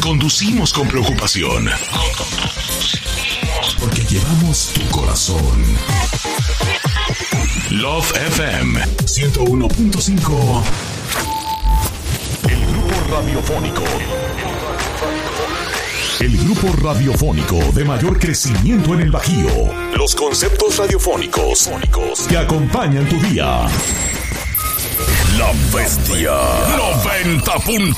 conducimos con preocupación. Porque llevamos tu corazón. Love FM 101.5. El grupo radiofónico. El grupo radiofónico de mayor crecimiento en el Bajío. Los conceptos radiofónicos que acompañan tu día. La Bestia 90.3.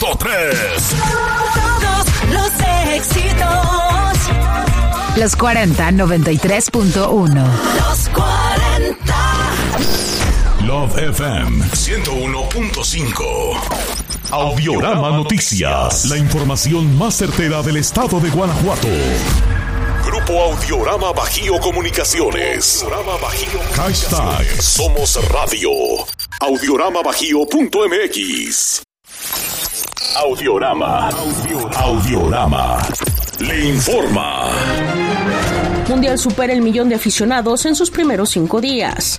Todos los éxitos. Los 40 93.1. Los 40. Love FM 101.5. Audiorama Noticias. La información más certera del estado de Guanajuato. Grupo Audiorama Bajío Comunicaciones. Hashtag Somos Radio. Audioramabajío.mx. Audiorama. Le informa. Mundial supera el 1,000,000 de aficionados en sus primeros 5 días.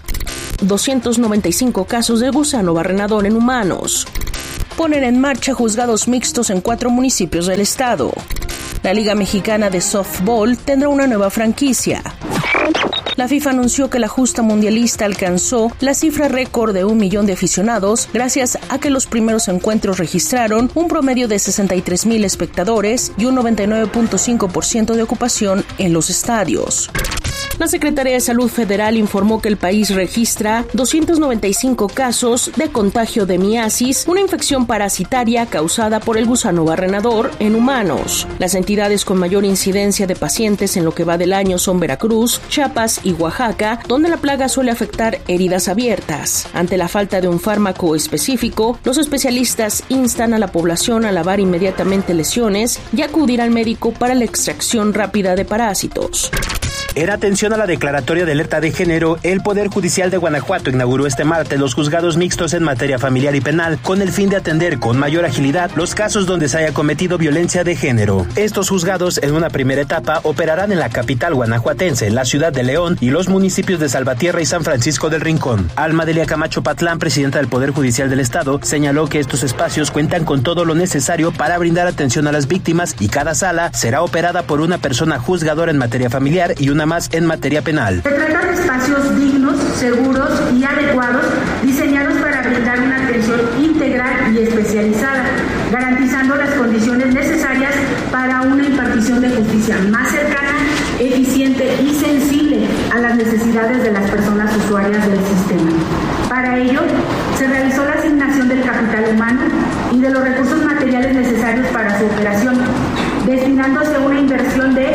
295 casos de gusano barrenador en humanos. Ponen en marcha juzgados mixtos en 4 municipios del estado. La Liga Mexicana de Softball tendrá una nueva franquicia. La FIFA anunció que la justa mundialista alcanzó la cifra récord de 1,000,000 de aficionados gracias a que los primeros encuentros registraron un promedio de 63,000 espectadores y un 99.5% de ocupación en los estadios. La Secretaría de Salud Federal informó que el país registra 295 casos de contagio de miasis, una infección parasitaria causada por el gusano barrenador en humanos. Las entidades con mayor incidencia de pacientes en lo que va del año son Veracruz, Chiapas y Oaxaca, donde la plaga suele afectar heridas abiertas. Ante la falta de un fármaco específico, los especialistas instan a la población a lavar inmediatamente lesiones y acudir al médico para la extracción rápida de parásitos. En atención a la declaratoria de alerta de género, el Poder Judicial de Guanajuato inauguró este martes los juzgados mixtos en materia familiar y penal, con el fin de atender con mayor agilidad los casos donde se haya cometido violencia de género. Estos juzgados, en una primera etapa, operarán en la capital guanajuatense, la ciudad de León y los municipios de Salvatierra y San Francisco del Rincón. Alma Delia Camacho Patlán, presidenta del Poder Judicial del Estado, señaló que estos espacios cuentan con todo lo necesario para brindar atención a las víctimas y cada sala será operada por una persona juzgadora en materia familiar y una más en materia penal. Se trata de espacios dignos, seguros y adecuados, diseñados para brindar una atención integral y especializada, garantizando las condiciones necesarias para una impartición de justicia más cercana, eficiente y sensible a las necesidades de las personas usuarias del sistema. Para ello, se realizó la asignación del capital humano y de los recursos materiales necesarios para su operación, destinándose una inversión de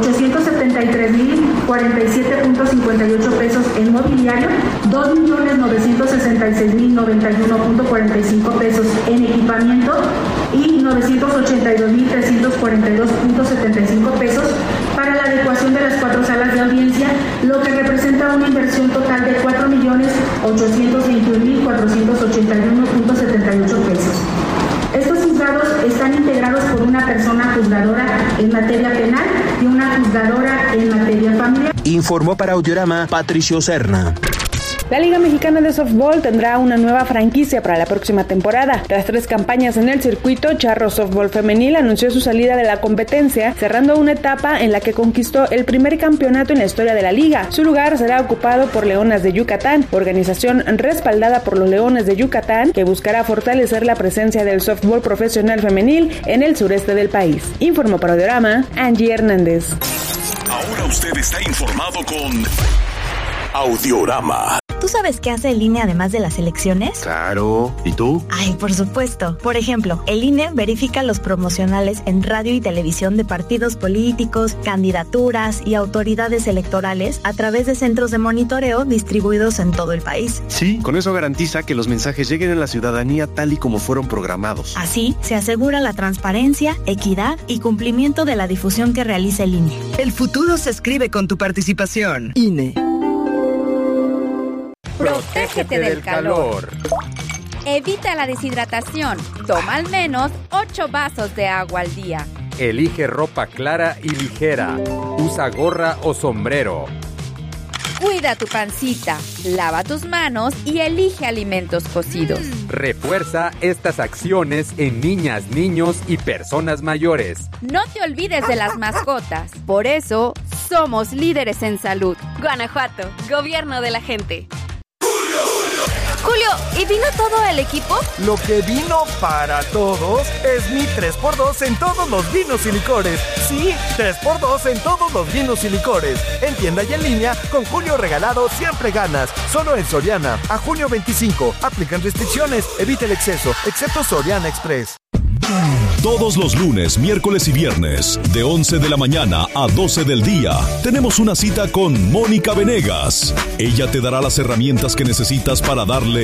873,047.58 pesos en mobiliario, 2,966,091.45 pesos en equipamiento y 982,342.75 pesos para la adecuación de las 4 salas de audiencia, lo que representa una inversión total de 4,821,481.78 pesos. Estos juzgados están integrados por una persona juzgadora en materia penal y una juzgadora en materia familiar. Informó para Audiorama Patricio Serna. La Liga Mexicana de Softball tendrá una nueva franquicia para la próxima temporada. Tras 3 campañas en el circuito, Charro Softball Femenil anunció su salida de la competencia, cerrando una etapa en la que conquistó el primer campeonato en la historia de la liga. Su lugar será ocupado por Leonas de Yucatán, organización respaldada por los Leones de Yucatán, que buscará fortalecer la presencia del softball profesional femenil en el sureste del país. Informó para Audiorama, Angie Hernández. Ahora usted está informado con Audiorama. ¿Tú sabes qué hace el INE además de las elecciones? Claro. ¿Y tú? Ay, por supuesto. Por ejemplo, el INE verifica los promocionales en radio y televisión de partidos políticos, candidaturas y autoridades electorales a través de centros de monitoreo distribuidos en todo el país. Sí, con eso garantiza que los mensajes lleguen a la ciudadanía tal y como fueron programados. Así, se asegura la transparencia, equidad y cumplimiento de la difusión que realiza el INE. El futuro se escribe con tu participación. INE. Protégete del calor. Evita la deshidratación. Toma al menos 8 vasos de agua al día. Elige ropa clara y ligera. Usa gorra o sombrero. Cuida tu pancita, lava tus manos y elige alimentos cocidos. Refuerza estas acciones en niñas, niños y personas mayores. No te olvides de las mascotas. Por eso, somos líderes en salud. Guanajuato, gobierno de la gente. Julio, ¿y vino todo el equipo? Lo que vino para todos es mi 3x2 en todos los vinos y licores. Sí, 3x2 en todos los vinos y licores. En tienda y en línea, con Julio regalado siempre ganas. Solo en Soriana. A junio 25. Aplican restricciones. Evita el exceso, excepto Soriana Express. Todos los lunes, miércoles y viernes, de 11 de la mañana a 12 del día, tenemos una cita con Mónica Venegas. Ella te dará las herramientas que necesitas para darle